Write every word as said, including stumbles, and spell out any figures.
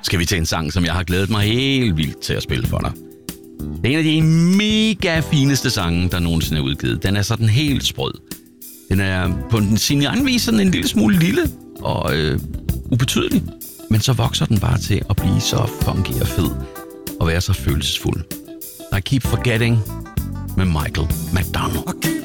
skal vi til en sang, som jeg har glædet mig helt vildt til at spille for dig. Det er en af de mega fineste sange, der nogensinde er udgivet. Den er sådan helt sprød. Den er på sin egen vis sådan en lille smule lille og øh, ubetydelig. Men så vokser den bare til at blive så funky og fed og være så følelsesfuld. I Keep Forgetting med Michael McDonald.